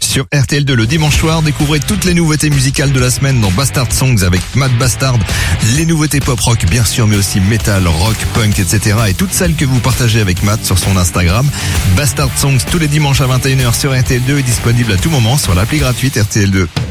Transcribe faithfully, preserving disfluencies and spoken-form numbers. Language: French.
Sur R T L deux le dimanche soir, découvrez toutes les nouveautés musicales de la semaine dans Bastard Songs avec Matt Bastard. Les nouveautés pop rock bien sûr, mais aussi metal, rock, punk, et cetera. Et toutes celles que vous partagez avec Matt sur son Instagram. Bastard Songs tous les dimanches à vingt et une heures sur R T L deux est disponible à tout moment sur l'appli gratuite R T L deux.